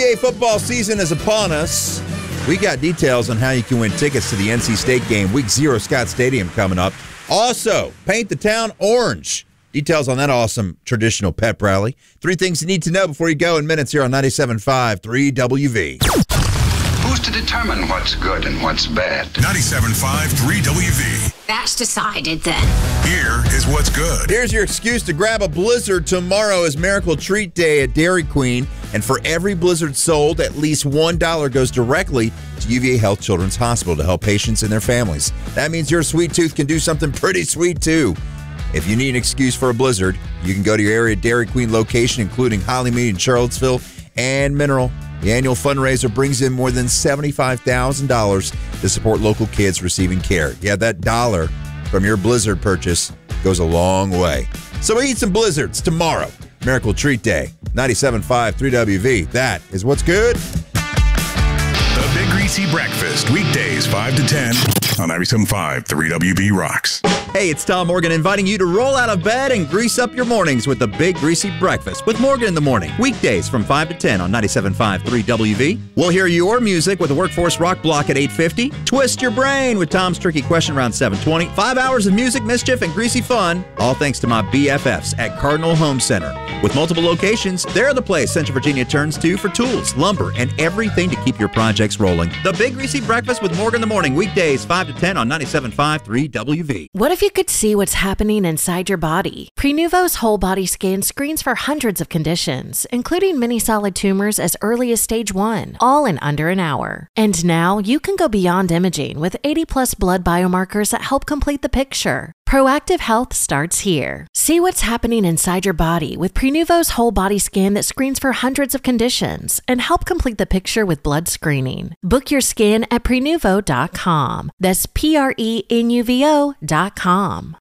NBA football season is upon us. We got details on how you can win tickets to the NC State game, Week 0, Scott Stadium coming up. Also, paint the town orange. Details on that awesome traditional pep rally. 3 things you need to know before you go in minutes here on 97.5 3WV. Who's to determine what's good and what's bad? 97.5 3WV. That's decided then. Here is what's good. Here's your excuse to grab a Blizzard. Tomorrow is Miracle Treat Day at Dairy Queen. And for every Blizzard sold, at least $1 goes directly to UVA Health Children's Hospital to help patients and their families. That means your sweet tooth can do something pretty sweet, too. If you need an excuse for a Blizzard, you can go to your area Dairy Queen location, including Hollymead and Charlottesville and Mineral. The annual fundraiser brings in more than $75,000 to support local kids receiving care. Yeah, that dollar from your Blizzard purchase goes a long way. So eat some Blizzards tomorrow. Miracle Treat Day. 97.5 3WV. That is what's good. The Big Greasy Breakfast. Weekdays 5 to 10 on 97.5 3WV Rocks. Hey, it's Tom Morgan inviting you to roll out of bed and grease up your mornings with the Big Greasy Breakfast with Morgan in the Morning. Weekdays from 5 to 10 on 97.5 3WV. We'll hear your music with the Workforce Rock Block at 8:50. Twist your brain with Tom's Tricky Question around 7:20. 5 hours of music, mischief, and greasy fun. All thanks to my BFFs at Cardinal Home Center. With multiple locations, they're the place Central Virginia turns to for tools, lumber, and everything to keep your projects rolling. The Big Greasy Breakfast with Morgan in the Morning. Weekdays 5 to 10 on 97.5 3WV. What if you could see what's happening inside your body? Prenuvo's whole body scan screens for hundreds of conditions, including many solid tumors as early as stage 1, all in under an hour. And now you can go beyond imaging with 80+ blood biomarkers that help complete the picture. Proactive health starts here. See what's happening inside your body with Prenuvo's whole body scan that screens for hundreds of conditions and help complete the picture with blood screening. Book your scan at Prenuvo.com. That's Prenuvo.com.